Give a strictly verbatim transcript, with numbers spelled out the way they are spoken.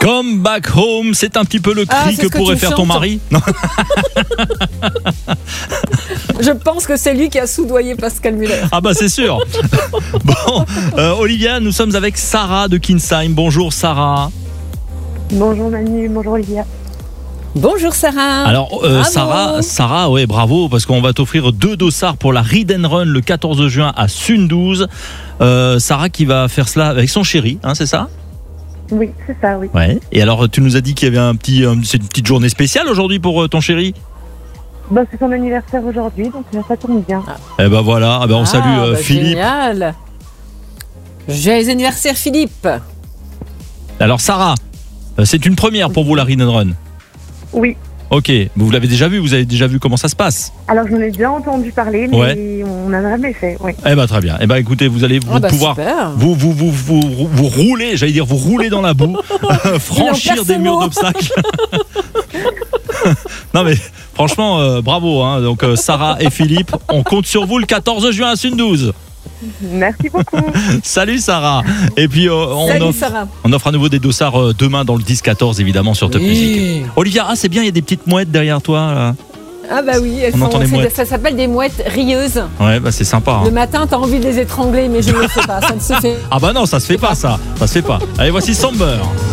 Come back home, c'est un petit peu le cri Ah, que, c'est ce que pourrait tu faire ton chantes. mari. Non. Je pense que c'est lui qui a soudoyé Pascal Muller. Ah bah c'est sûr. Bon, euh, Olivia, nous sommes avec Sarah de Kinsheim. Bonjour Sarah. Bonjour Manu, bonjour Olivia. Bonjour Sarah. Alors euh, Bravo. Sarah, Sarah, ouais, bravo, parce qu'on va t'offrir deux dossards pour la Read and Run le quatorze juin à Sundouze. Euh, Sarah qui va faire cela avec son chéri, hein, c'est ça? Oui, c'est ça, oui. Ouais. Et alors tu nous as dit qu'il y avait un petit, euh, c'est une petite journée spéciale aujourd'hui pour euh, ton chéri. Bah, c'est son anniversaire aujourd'hui, donc ça tombe bien. Eh ben voilà, eh ben on Ah, salue euh, bah, Philippe. Génial. Joyeux anniversaire Philippe. Alors Sarah, euh, c'est une première pour vous la Read and Run. Oui. Ok, vous l'avez déjà vu, vous avez déjà vu comment ça se passe. Alors j'en ai déjà entendu parler, mais Ouais. on n'a jamais fait, oui. Eh ben très bien. Eh ben écoutez, vous allez vous Ah bah, pouvoir super. vous vous, vous vous vous rouler, j'allais dire vous rouler dans la boue, franchir perd des ce murs mot. d'obstacles. Non mais franchement euh, bravo hein. Donc euh, Sarah et Philippe, on compte sur vous le quatorze juin à Sundouze. Merci beaucoup. Salut Sarah. Et puis euh, on Salut offre Sarah. on offre à nouveau des dossards euh, demain dans le dix quatorze évidemment sur Top Oui. Music. Olivia, ah c'est bien, il y a des petites mouettes derrière toi là. Ah bah oui, elles On sont- entend les c'est- mouettes. ça s'appelle des mouettes rieuses. Ouais, bah c'est sympa hein. Le matin, t'as envie de les étrangler, mais je ne le fais pas. Ça ne se fait Ah bah non, ça se fait pas ça. Ça se fait pas. Allez, voici Somber.